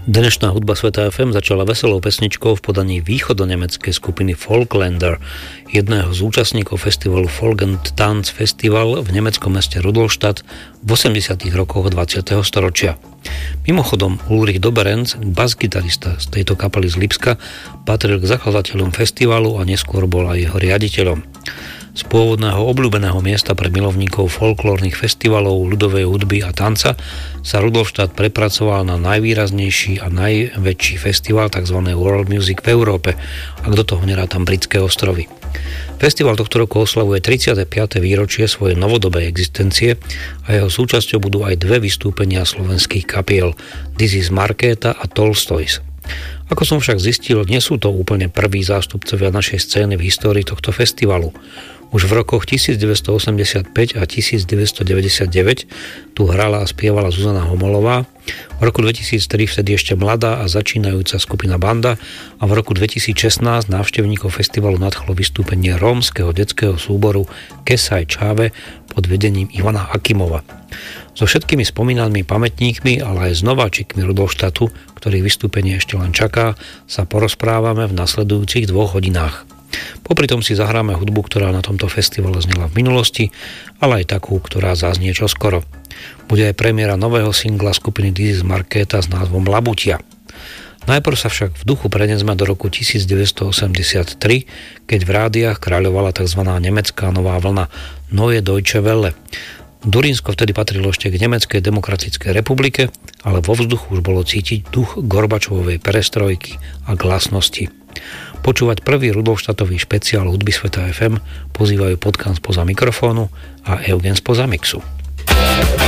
Dnešná hudba Sveta FM začala veselou pesničkou v podaní východonemeckej skupiny Folklander, jedného z účastníkov festivalu Folk and Tanz Festival v nemeckom meste Rudolstadt v 80. rokoch 20. storočia. Mimochodom, Ulrich Doberenc, basgitarista z tejto kapely z Lipska, patril k zakladateľom festivalu a neskôr bol aj jeho riaditeľom. Z pôvodného obľúbeného miesta pre milovníkov folklórnych festivalov, ľudovej hudby a tanca sa Rudolstadt prepracoval na najvýraznejší a najväčší festival tzv. World Music v Európe, ak do toho nerátam Britské ostrovy. Festival tohto roku oslavuje 35. výročie svojej novodobej existencie a jeho súčasťou budú aj dve vystúpenia slovenských kapiel This is Markéta a Tolstoys. Ako som však zistil, nie sú to úplne prví zástupcovia našej scény v histórii tohto festivalu. Už v rokoch 1985 a 1999 tu hrala a spievala Zuzana Homolová, v roku 2003 vtedy ešte mladá a začínajúca skupina Banda a v roku 2016 návštevníkov festivalu nadchlo vystúpenie rómskeho detského súboru Kesaj Čáve pod vedením Ivana Akimova. So všetkými spomínanými pamätníkmi, ale aj s nováčikmi Rudolstadtu, ktorých vystúpenie ešte len čaká, sa porozprávame v nasledujúcich 2 hodinách. Popri tom si zahráme hudbu, ktorá na tomto festivale znela v minulosti, ale aj takú, ktorá zaznie čoskoro. Bude aj premiéra nového singla skupiny This is Markéta s názvom Labutia. Najprv sa však v duchu prenesme do roku 1983, keď v rádiách kráľovala tzv. Nemecká nová vlna Neue Deutsche Welle. Durínsko vtedy patrilo ešte k Nemeckej demokratickej republike, ale vo vzduchu už bolo cítiť duch Gorbačovovej perestrojky a glasnosti. Počúvať prvý Rudolstadtový špeciál hudby Sveta FM pozývajú Podcast spoza mikrofónu a Eugen spoza mixu.